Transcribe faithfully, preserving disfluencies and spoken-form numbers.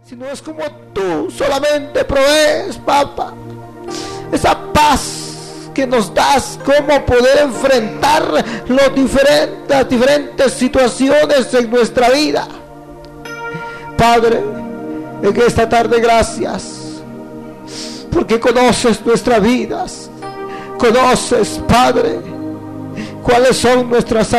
sino es como tú solamente provees, papá. Esa paz que nos das, cómo poder enfrentar los diferentes, las diferentes situaciones en nuestra vida. Padre, en esta tarde gracias, porque conoces nuestras vidas, conoces, Padre, cuáles son nuestras